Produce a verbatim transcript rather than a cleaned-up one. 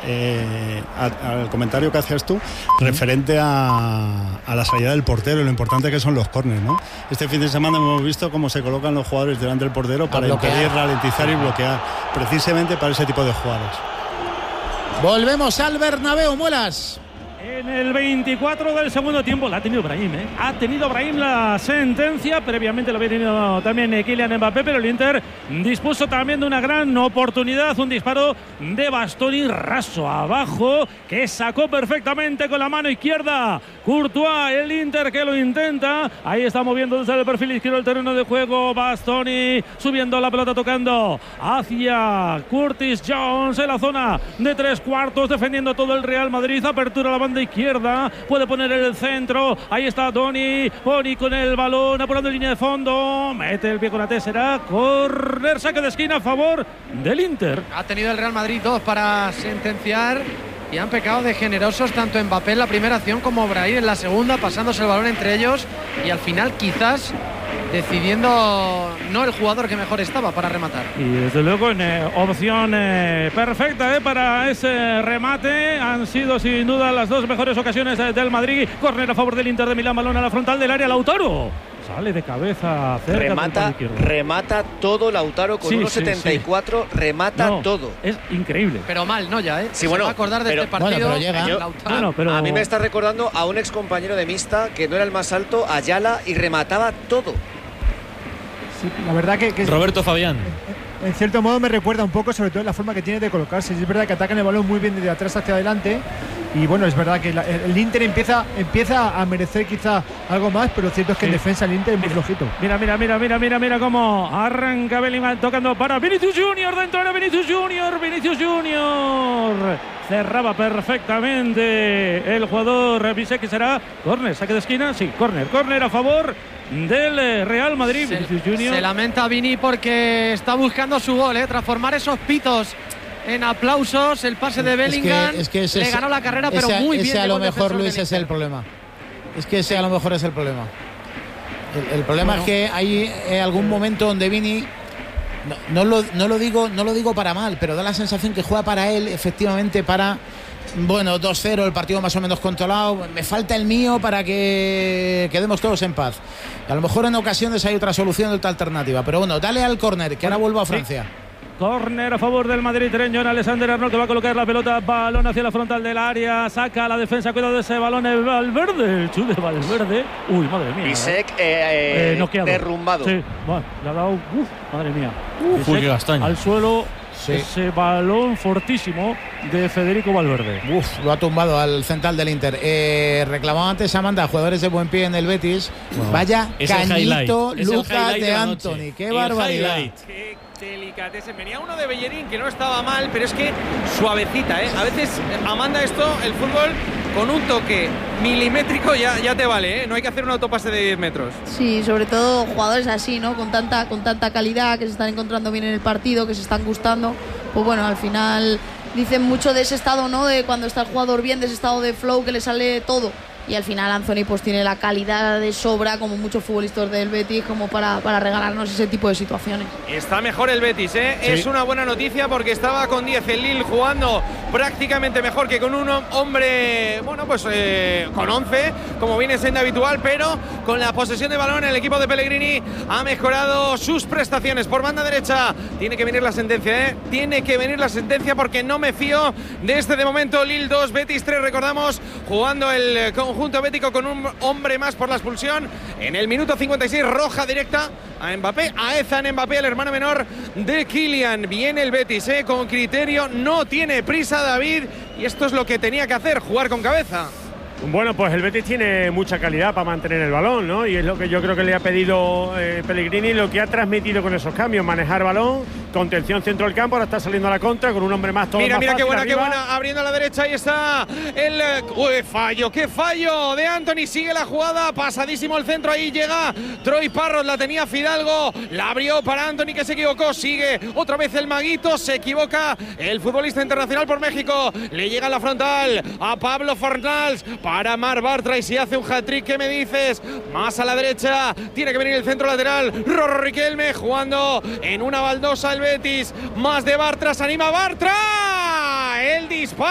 eh, a, al comentario que hacías tú, referente a, a la salida del portero y lo importante que son los córneres, ¿no? Este fin de semana hemos visto cómo se colocan los jugadores delante del portero para impedir, ralentizar y bloquear, precisamente para ese tipo de jugadas. Volvemos al Bernabéu, Muelas. En el veinticuatro del segundo tiempo la ha tenido Brahim, ¿eh? Ha tenido Brahim la sentencia. Previamente lo había tenido también Kylian Mbappé, pero el Inter dispuso también de una gran oportunidad. Un disparo de Bastoni raso abajo que sacó perfectamente con la mano izquierda Courtois. El Inter que lo intenta. Ahí está moviendo desde el perfil izquierdo el terreno de juego. Bastoni subiendo la pelota, tocando hacia Curtis Jones en la zona de tres cuartos, defendiendo todo el Real Madrid. Apertura a la banda izquierda, puede poner el centro, ahí está Toni, Boni con el balón, apurando en línea de fondo, mete el pie con la tésera, córner, saque de esquina a favor del Inter. Ha tenido el Real Madrid dos para sentenciar y han pecado de generosos tanto Mbappé en la primera acción como Brahim en la segunda, pasándose el balón entre ellos y al final quizás decidiendo no el jugador que mejor estaba para rematar. Y desde luego en eh, opción eh, perfecta eh, para ese remate. Han sido sin duda las dos mejores ocasiones eh, del Madrid. Córner a favor del Inter de Milán, balón a la frontal del área. Lautaro sale de cabeza cerca, remata, remata todo Lautaro con sí, uno setenta y cuatro, sí, sí. remata no, todo. Es increíble. Pero mal, ¿no? Ya, ¿eh? Sí, bueno, se va a acordar de pero, este partido. Bueno, pero llega. Yo, bueno, pero... A mí me está recordando a un ex compañero de Mista que no era el más alto, Ayala, y remataba todo. Sí, la verdad que, que Roberto Fabián. En, en cierto modo me recuerda un poco, sobre todo la forma que tiene de colocarse. Es verdad que atacan el balón muy bien desde atrás hacia adelante. Y bueno, es verdad que la, el Inter empieza, empieza a merecer quizá algo más, pero lo cierto es que sí, en defensa el Inter es muy flojito. Mira, mira, mira, mira, mira, mira cómo arranca Bellingham tocando para Vinicius Junior, dentro de Vinicius Junior, Vinicius Junior. Cerraba perfectamente el jugador Bisek, que será córner, saque de esquina, sí, córner, córner a favor del Real Madrid. Se, Vinicius Junior. Se lamenta Vini porque está buscando su gol, ¿eh? Transformar esos pitos en aplausos. El pase de Bellingham es que, es que ese, le ganó la carrera, pero ese, muy ese bien. Ese a lo mejor, Luis, es el problema. Es que ese a lo mejor es el problema. El, el problema bueno. es que hay eh, algún momento donde Vini, no, no, lo, no, lo digo, no lo digo para mal, pero da la sensación que juega para él, efectivamente, para... Bueno, dos cero, el partido más o menos controlado. Me falta el mío para que quedemos todos en paz. A lo mejor en ocasiones hay otra solución, otra alternativa. Pero bueno, dale al córner, que ahora vuelvo a Francia. Sí. Córner a favor del Madrid. Treñón, Alexander Arnold que va a colocar la pelota. Balón hacia la frontal del área. Saca la defensa. Cuidado de ese balón. El Valverde. El chute de Valverde. Uy, madre mía. Bisek eh, eh, eh, derrumbado. Sí, bueno, le ha dado. Uf, madre mía. Uf, Uy, qué gastaño. Al suelo. Sí. Ese balón fortísimo de Federico Valverde. Uf, lo ha tumbado al central del Inter. Eh, reclamaba antes Amanda, jugadores de buen pie en el Betis. Wow. Vaya es cañito Lucas de Antony. Qué el barbaridad. Qué delicatese. Venía uno de Bellerín que no estaba mal, pero es que suavecita, ¿eh? A veces, Amanda, esto, el fútbol, con un toque milimétrico ya, ya te vale, ¿eh? No hay que hacer un autopase de diez metros. Sí, sobre todo jugadores así, ¿no? Con tanta, con tanta calidad, que se están encontrando bien en el partido, que se están gustando. Pues bueno, al final dicen mucho de ese estado, ¿no? De cuando está el jugador bien, de ese estado de flow que le sale todo. Y al final Anthony pues tiene la calidad de sobra, como muchos futbolistas del Betis, como para, para regalarnos ese tipo de situaciones. Está mejor el Betis, ¿eh? Sí. Es una buena noticia porque estaba con diez el Lille jugando prácticamente mejor que con un hombre, bueno, pues eh, con once, como viene siendo habitual, pero con la posesión de balón el equipo de Pellegrini ha mejorado sus prestaciones. Por banda derecha tiene que venir la sentencia, ¿eh? Tiene que venir la sentencia porque no me fío de este de momento. Lille dos, Betis tres, recordamos, jugando el conjunto bético con un hombre más por la expulsión. En el minuto cincuenta y seis, roja directa a Mbappé, a Ethan Mbappé, el hermano menor de Kylian. Viene el Betis, ¿eh? Con criterio, no tiene prisa David, y esto es lo que tenía que hacer, jugar con cabeza. Bueno, pues el Betis tiene mucha calidad para mantener el balón, ¿no? Y es lo que yo creo que le ha pedido eh, Pellegrini, lo que ha transmitido con esos cambios: manejar balón, contención centro del campo. Ahora está saliendo a la contra con un hombre más todo Mira, más mira fácil, qué buena, arriba. qué buena, abriendo a la derecha, ahí está el uy, fallo, qué fallo de Antony. Sigue la jugada, pasadísimo el centro, ahí llega Troy Parros, la tenía Fidalgo, la abrió para Antony, que se equivocó. Sigue otra vez el maguito, se equivoca el futbolista internacional por México. Le llega a la frontal a Pablo Fornals para Mar Bartra, y si hace un hat-trick, ¿qué me dices? Más a la derecha, tiene que venir el centro lateral, Rorro Riquelme jugando en una baldosa el Betis, más de Bartra, se anima Bartra, el disparo.